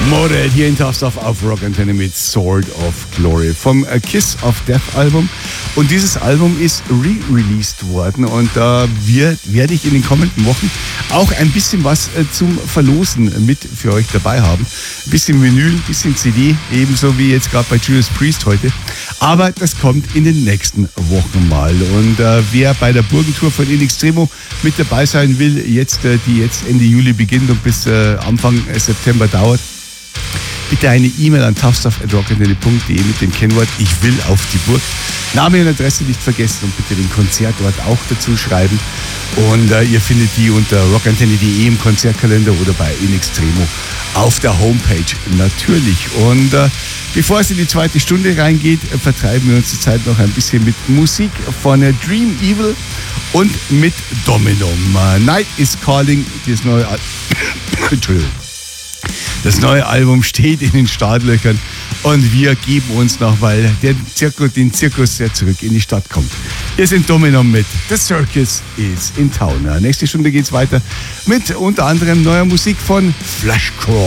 Motorhead hier in Tough Stuff auf Rock Antenne mit Sword of Glory vom Kiss of Death Album. Und dieses Album ist re-released worden und da werde ich in den kommenden Wochen auch ein bisschen was zum Verlosen mit für euch dabei haben. Ein bisschen Vinyl, ein bisschen CD, ebenso wie jetzt gerade bei Judas Priest heute. Aber das kommt in den nächsten Wochen mal. Und wer bei der Burgentour von In Extremo mit dabei sein will, die jetzt Ende Juli beginnt und bis Anfang September dauert, bitte eine E-Mail an toughstuff@rockantenne.de mit dem Kennwort Ich will auf die Burg. Name und Adresse nicht vergessen und bitte den Konzertort auch dazu schreiben. Und ihr findet die unter rockantenne.de im Konzertkalender oder bei In Extremo auf der Homepage natürlich. Und bevor es in die zweite Stunde reingeht, vertreiben wir uns die Zeit noch ein bisschen mit Musik von Dream Evil und mit Dominum. Night is Calling, das neue Entschuldigung. Das neue Album steht in den Startlöchern und wir geben uns noch, weil den Zirkus, der zurück in die Stadt kommt. Wir sind Dominum mit The Circus is in Town. Nächste Stunde geht's weiter mit unter anderem neuer Musik von Flashcore.